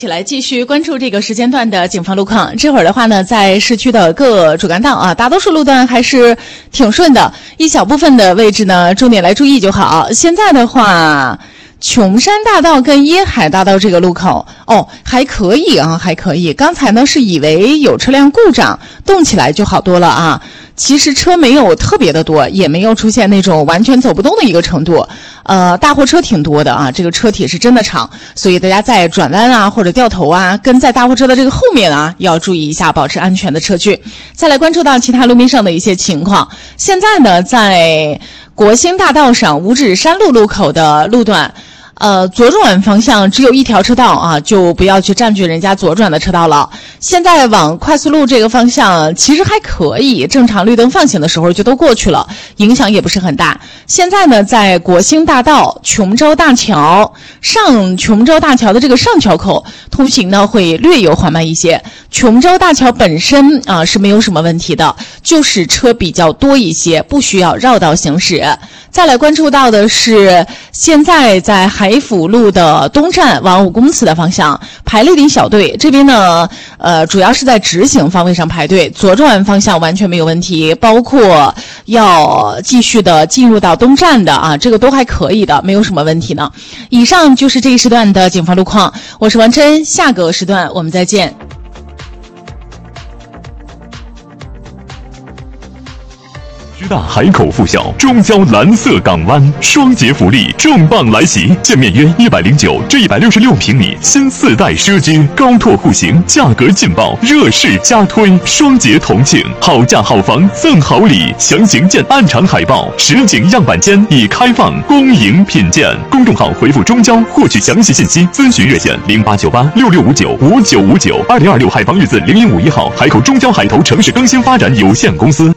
一起来继续关注这个时间段的警方路况。这会儿的话呢，在市区的各主干道啊，大多数路段还是挺顺的，一小部分的位置呢，重点来注意就好。现在的话，琼山大道跟椰海大道这个路口还可以啊，还可以。刚才呢是以为有车辆故障，动起来就好多了啊。其实车没有特别的多，也没有出现那种完全走不动的一个程度。大货车挺多的啊，这个车体是真的长，所以大家在转弯啊或者掉头啊，跟在大货车的这个后面啊，要注意一下，保持安全的车距。再来关注到其他路面上的一些情况。现在呢，在国兴大道上五指山路路口的路段。左转方向只有一条车道啊，就不要去占据人家左转的车道了。现在往快速路这个方向其实还可以，正常绿灯放行的时候就都过去了，影响也不是很大。现在呢，在国兴大道琼州大桥上琼州大桥的这个上桥口通行呢会略有缓慢一些。琼州大桥本身啊是没有什么问题的，就是车比较多一些，不需要绕道行驶。再来关注到的是，现在在海府路的东站往5公祠的方向排了一点小队，这边呢，主要是在直行方位上排队，左转方向完全没有问题，包括要继续的进入到东站的啊，这个都还可以的，没有什么问题呢。以上就是这一时段的警方路况，我是王琛，下个时段我们再见。 师大海口附校中交蓝色港湾双节福利重磅来袭，建面约109至166平米新4代奢居，高拓户型，价格劲爆，热市加推，双节同庆，好价好房赠好礼，详情见暗场海报。实景样板间已开放，恭迎品鉴。公众号回复中交获取详细信息，咨询热线089866595959，2026海防日字0151号，海口中交海投城市更新发展有限公司。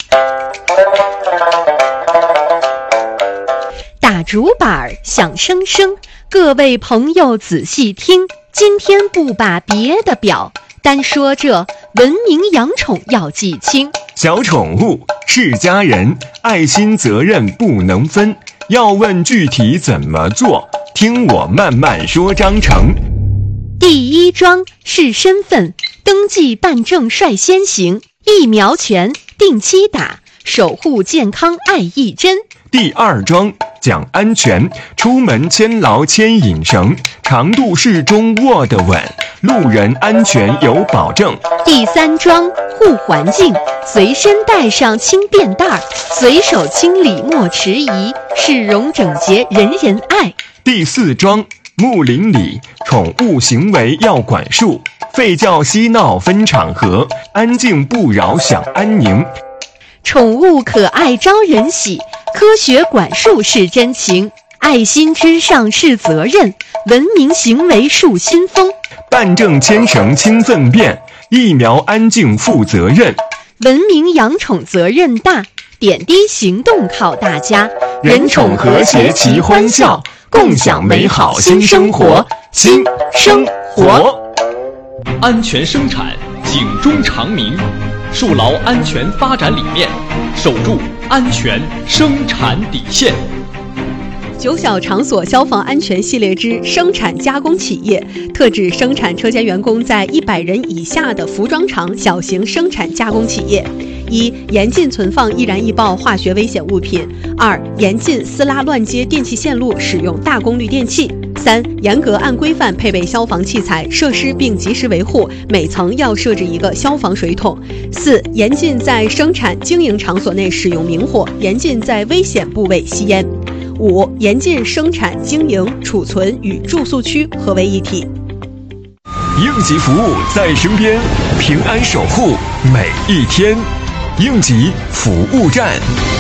打竹板响声声，各位朋友仔细听，今天不把别的表，单说这文明养宠要记清。 小宠物是家人，爱心责任不能分，要问具体怎么做，听我慢慢说章程。 第一桩是身份登记办证率先行，疫苗权定期打，守护健康爱一针。 第二桩讲安全，出门牵牢牵引绳，长度适中握得稳，路人安全有保证。 第三桩护环境，随身带上轻便袋，随手清理莫迟疑，市容整洁人人爱。 第四桩睦邻里，宠物行为要管束，吠叫嬉闹分场合，安静不扰享安宁。 宠物可爱招人喜，科学管束是真情，爱心之上是责任，文明行为树新风。 办证牵绳轻粪便，疫苗安静负责任， 文明养宠责任大，点滴行动靠大家， 人宠和谐齐欢笑，共享美好新生活，新生活。 安全生产，警钟长鸣，树牢安全发展理念，守住安全生产底线。 九小场所消防安全系列之生产加工企业，特指生产车间员工在100人以下的服装厂小型生产加工企业。一、严禁存放易燃易爆化学危险物品；二、严禁撕拉乱接电气线路，使用大功率电器；三、严格按规范配备消防器材设施并及时维护，每层要设置一个消防水桶；四、严禁在生产经营场所内使用明火，严禁在危险部位吸烟；五、严禁生产经营储存与住宿区合为一体。 应急服务在身边，平安守护每一天。应急服务站。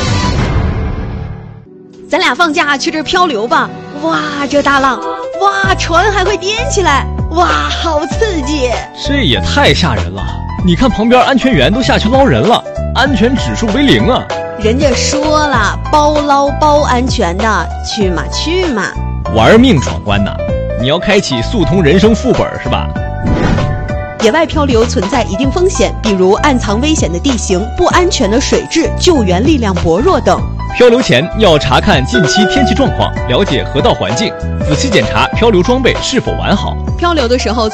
咱俩放假去这儿漂流吧！哇，这大浪，哇，船还会颠起来，哇，好刺激！ 这也太吓人了！你看旁边安全员都下去捞人了，安全指数为0啊！ 人家说了，包捞包安全的，去嘛去嘛！ 玩命闯关呐！你要开启速通人生副本是吧？ 野外漂流存在一定风险，比如暗藏危险的地形、不安全的水质、救援力量薄弱等。 漂流前要查看近期天气状况，了解河道环境，仔细检查漂流装备是否完好。 漂流的时候